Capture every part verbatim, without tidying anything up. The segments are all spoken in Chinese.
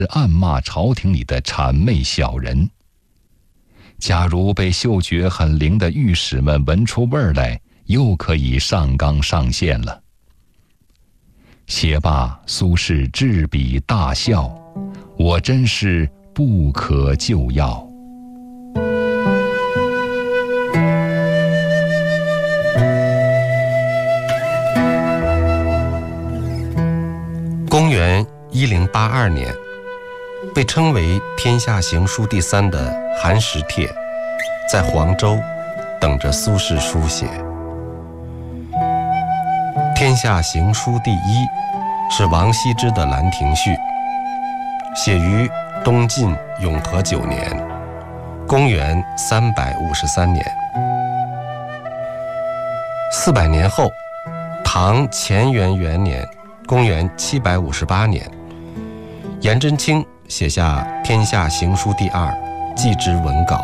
暗骂朝廷里的谄媚小人。假如被嗅觉很灵的御史们闻出味儿来，又可以上纲上线了。写罢，苏轼执笔大笑：“我真是不可救药。” 公元一零八二年，被称为天下行书第三的韩石帖，在黄州等着苏轼书写。天下行书第一是王羲之的《兰亭序》，写于东晋永和九年，公元三百五十三年。四百年后，唐乾元元年，公元七百五十八年，颜真卿写下《天下行书第二》，祭之文稿。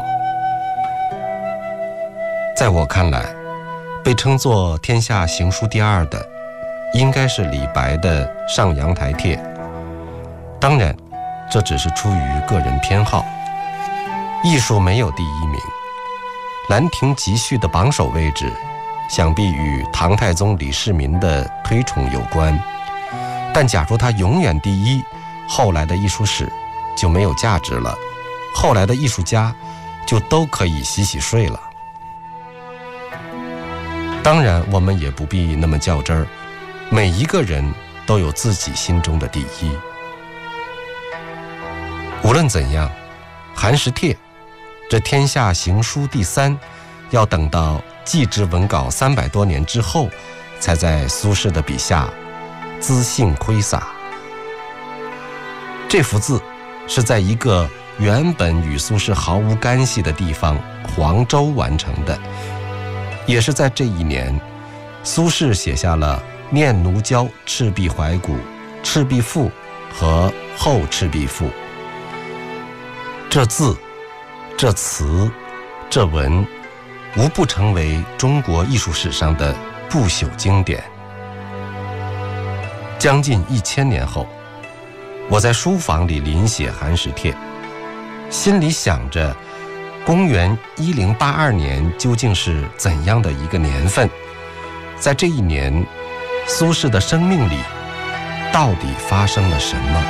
在我看来，被称作天下行书第二的，应该是李白的《上阳台帖》。当然，这只是出于个人偏好。艺术没有第一名，《兰亭集序》的榜首位置，想必与唐太宗李世民的推崇有关。但假如他永远第一，后来的艺术史就没有价值了，后来的艺术家就都可以洗洗睡了。当然，我们也不必那么较真儿，每一个人都有自己心中的第一。无论怎样，韩石帖这天下行书第三，要等到祭之文稿三百多年之后，才在苏轼的笔下恣兴挥洒。这幅字是在一个原本与苏轼毫无干系的地方黄州完成的，也是在这一年，苏轼写下了《念奴娇·赤壁怀古》《赤壁赋》和《后赤壁赋》。这字、这词、这文，无不成为中国艺术史上的不朽经典。将近一千年后，我在书房里临写韩石帖，心里想着公元一零八二年究竟是怎样的一个年份，在这一年，苏轼的生命里到底发生了什么？